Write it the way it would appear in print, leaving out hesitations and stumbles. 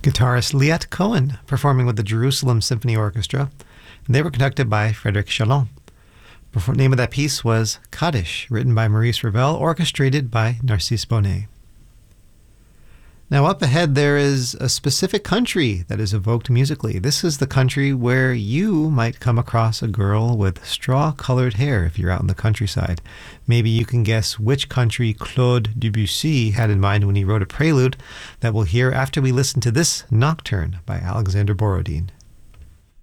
guitarist Liat Cohen performing with the Jerusalem Symphony Orchestra. And they were conducted by Frédéric Chalon. The name of that piece was Kaddish, written by Maurice Ravel, orchestrated by Narcisse Bonnet. Now up ahead there is a specific country that is evoked musically. This is the country where you might come across a girl with straw-colored hair if you're out in the countryside. Maybe you can guess which country Claude Debussy had in mind when he wrote a prelude that we'll hear after we listen to this Nocturne by Alexander Borodin.